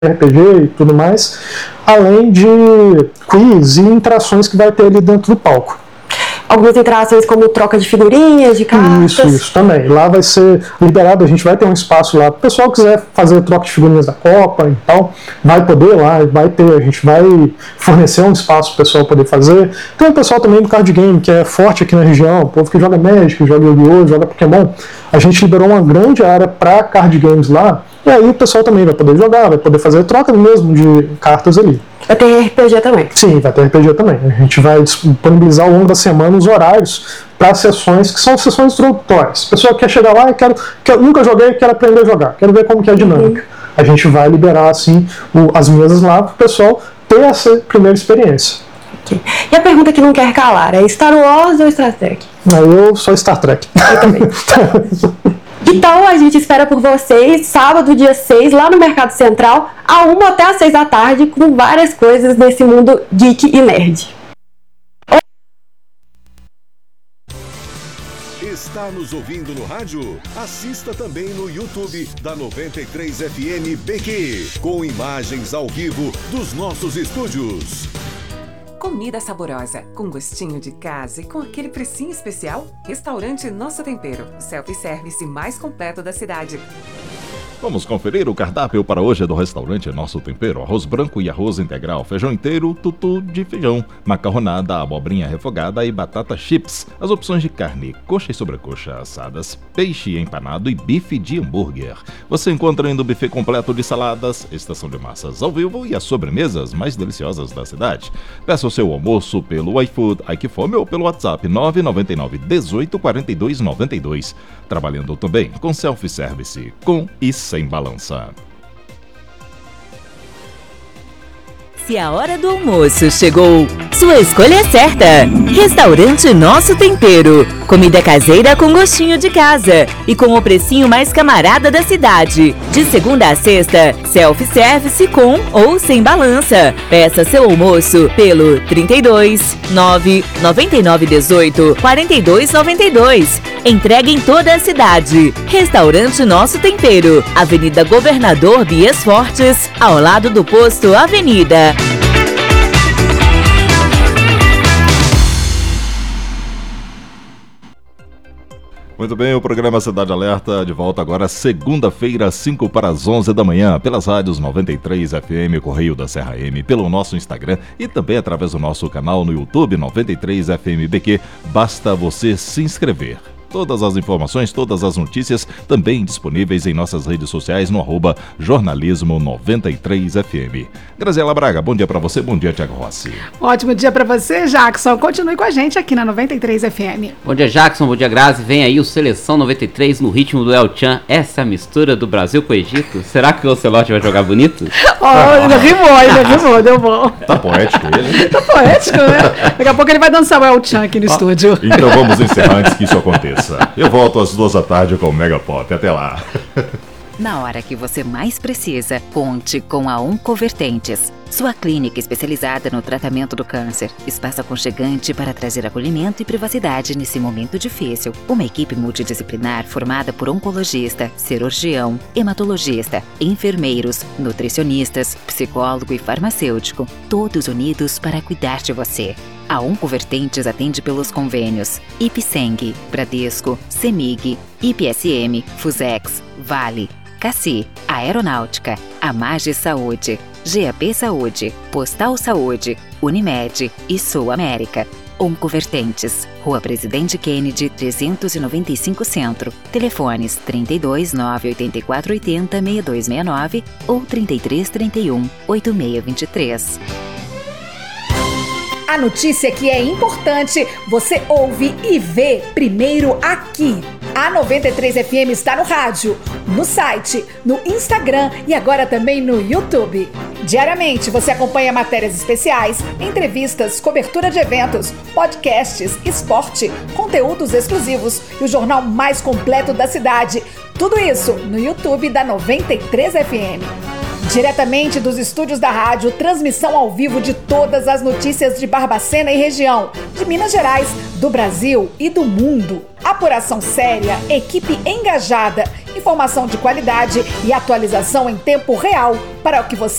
RPG e tudo mais, além de quiz e interações que vai ter ali dentro do palco. Algumas interações como troca de figurinhas, de cartas. Isso também. Lá vai ser liberado, a gente vai ter um espaço lá. Se o pessoal quiser fazer troca de figurinhas da Copa e tal, vai poder lá, a gente vai fornecer um espaço para o pessoal poder fazer. Tem um pessoal também do card game que é forte aqui na região, o povo que joga Magic, joga Yu-Gi-Oh!, joga Pokémon. A gente liberou uma grande área para card games lá, e aí o pessoal também vai poder jogar, vai poder fazer troca mesmo de cartas ali. Vai ter RPG também? Sim, vai ter RPG também. A gente vai disponibilizar ao longo da semana os horários para sessões que são sessões introdutórias. A pessoa quer chegar lá e nunca joguei, quero aprender a jogar, quero ver como que é a dinâmica. A gente vai liberar assim as mesas lá para o pessoal ter essa primeira experiência. Okay. E a pergunta que não quer calar, é Star Wars ou Star Trek? Eu sou Star Trek. Eu também. Então a gente espera por vocês, sábado, dia 6, lá no Mercado Central, a 1 até às 6 da tarde, com várias coisas nesse mundo geek e nerd. Está nos ouvindo no rádio? Assista também no YouTube da 93FM BQ, com imagens ao vivo dos nossos estúdios. Comida saborosa, com gostinho de casa e com aquele precinho especial? Restaurante Nosso Tempero, o self-service mais completo da cidade. Vamos conferir o cardápio para hoje do restaurante Nosso Tempero. Arroz branco e arroz integral, feijão inteiro, tutu de feijão, macarronada, abobrinha refogada e batata chips. As opções de carne, coxa e sobrecoxa assadas, peixe empanado e bife de hambúrguer. Você encontra ainda o buffet completo de saladas, estação de massas ao vivo e as sobremesas mais deliciosas da cidade. Peça o seu almoço pelo iFood, iQfome ou pelo WhatsApp 999 18 42 92. Trabalhando também com self-service, com e sem balança. Se a hora do almoço chegou, sua escolha é certa. Restaurante Nosso Tempero. Comida caseira com gostinho de casa e com o precinho mais camarada da cidade. De segunda a sexta, self-service com ou sem balança. Peça seu almoço pelo 32 9 99 18 42 92. Entrega em toda a cidade. Restaurante Nosso Tempero. Avenida Governador Bias Fortes, ao lado do posto Avenida. Muito bem, o programa Cidade Alerta de volta agora segunda-feira, 5 para as 11 da manhã, pelas rádios 93 FM, Correio da Serra M, pelo nosso Instagram e também através do nosso canal no YouTube 93 FM BQ. Basta você se inscrever. Todas as informações, todas as notícias também disponíveis em nossas redes sociais no @jornalismo93fm. Graziela Braga, bom dia para você, bom dia Thiago Rossi. Ótimo dia para você, Jackson. Continue com a gente aqui na 93 FM. Bom dia, Jackson, bom dia, Grazi. Vem aí o Seleção 93 no ritmo do El Chan. Essa mistura do Brasil com o Egito. Será que o Ocelote vai jogar bonito? Ainda rimou, deu bom. Tá poético ele. Tá poético, né? Daqui a pouco ele vai dançar o El Chan aqui no estúdio. Então vamos encerrar antes que isso aconteça. Eu volto às 2 da tarde com o Mega Pop. Até lá. Na hora que você mais precisa, conte com a Oncovertentes. Sua clínica especializada no tratamento do câncer. Espaço aconchegante para trazer acolhimento e privacidade nesse momento difícil. Uma equipe multidisciplinar formada por oncologista, cirurgião, hematologista, enfermeiros, nutricionistas, psicólogo e farmacêutico. Todos unidos para cuidar de você. A Oncovertentes atende pelos convênios Ipseng, Bradesco, Semig, IPSM, Fusex, Vale, Cassi, Aeronáutica, Amage Saúde, GAP Saúde, Postal Saúde, Unimed e Sul América. Oncovertentes, Rua Presidente Kennedy, 395 Centro. Telefones 32 984 80 6269 ou 33 31 8623. A notícia que é importante, você ouve e vê primeiro aqui. A 93 FM está no rádio, no site, no Instagram e agora também no YouTube. Diariamente você acompanha matérias especiais, entrevistas, cobertura de eventos, podcasts, esporte, conteúdos exclusivos e o jornal mais completo da cidade. Tudo isso no YouTube da 93 FM. Diretamente dos estúdios da rádio, transmissão ao vivo de todas as notícias de Barbacena e região, de Minas Gerais, do Brasil e do mundo. Apuração séria, equipe engajada, informação de qualidade e atualização em tempo real para o que você